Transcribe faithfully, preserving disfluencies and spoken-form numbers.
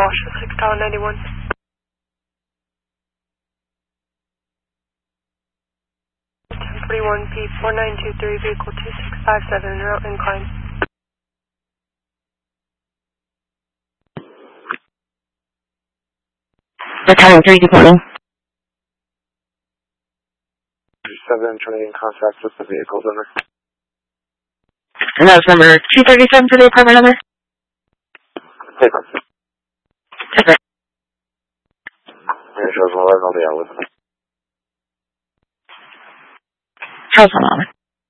Bosch, six Tower ninety-one. ten forty-one P four nine two three, vehicle two six five seven, route incline. Battalion three departing. seven, trying to get in contact with the vehicles over. And that was number two thirty-seven for the apartment number? Paper. Paper. Here shows eleven, I'll be out with me. House on